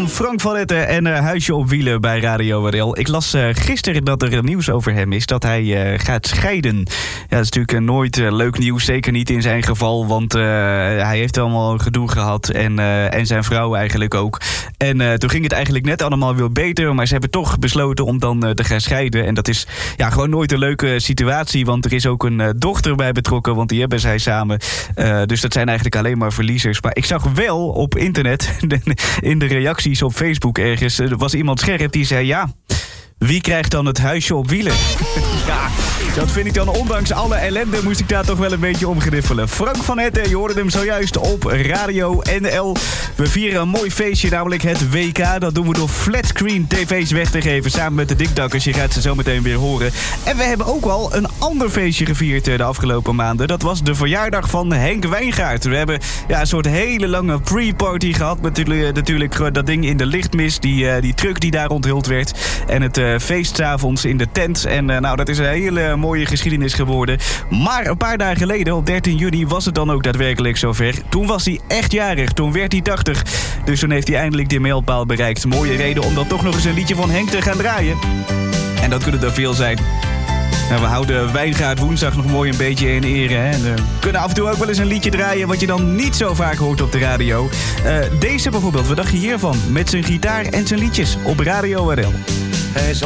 van Frank van Etten en Huisje op Wielen bij Radio RL. Ik las gisteren dat er nieuws over hem is, dat hij gaat scheiden. Ja, dat is natuurlijk nooit leuk nieuws, zeker niet in zijn geval, want hij heeft allemaal gedoe gehad en zijn vrouw eigenlijk ook. En toen ging het eigenlijk net allemaal weer beter, maar ze hebben toch besloten om dan te gaan scheiden. En dat is gewoon nooit een leuke situatie, want er is ook een dochter bij betrokken, want die hebben zij samen. Dus dat zijn eigenlijk alleen maar verliezers. Maar ik zag wel op internet, in de reacties op Facebook ergens, er was iemand scherp die zei, ja, wie krijgt dan het huisje op wielen? Ja, dat vind ik dan, ondanks alle ellende, moest ik daar toch wel een beetje om gniffelen. Frank van Etten, je hoorde hem zojuist op Radio NL. We vieren een mooi feestje, namelijk het WK. Dat doen we door flatscreen tv's weg te geven, samen met de Dikdakkers. Je gaat ze zo meteen weer horen. En we hebben ook al een ander feestje gevierd de afgelopen maanden. Dat was de verjaardag van Henk Wijngaard. We hebben een soort hele lange pre-party gehad. Natuurlijk dat ding in de lichtmis, die truck die daar onthuld werd. En het feest 's avonds in de tent. En dat is een hele mooie geschiedenis geworden. Maar een paar dagen geleden, op 13 juni, was het dan ook daadwerkelijk zover. Toen was hij echt jarig. Toen werd hij 80. Dus toen heeft hij eindelijk de mijlpaal bereikt. Mooie reden om dan toch nog eens een liedje van Henk te gaan draaien. En dat kunnen er veel zijn. Nou, we houden Wijngaard woensdag nog mooi een beetje in ere. Hè? En, kunnen af en toe ook wel eens een liedje draaien wat je dan niet zo vaak hoort op de radio. Deze bijvoorbeeld, wat dacht je hiervan? Met zijn gitaar en zijn liedjes op Radio RL. Hij is